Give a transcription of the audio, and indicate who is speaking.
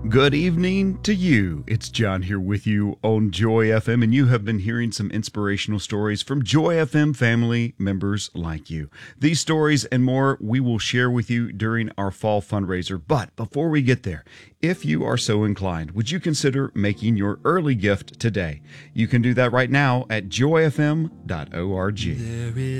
Speaker 1: Good evening to you. It's John here with you on Joy FM, and you have been hearing some inspirational stories from Joy FM family members like you. These stories and more we will share with you during our fall fundraiser. But before we get there, if you are so inclined, would you consider making your early gift today? You can do that right now at joyfm.org.